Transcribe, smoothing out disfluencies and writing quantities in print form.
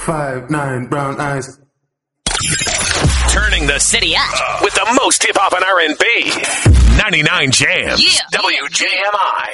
5'9", brown eyes. Turning the city up with the most hip-hop and R&B. 99 Jams. Yeah. WJMI.